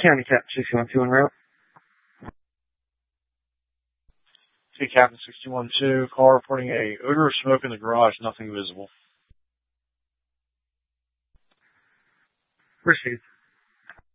County Cap 612 en route. T Captain 612, call reporting a odor of smoke in the garage, nothing visible. Received.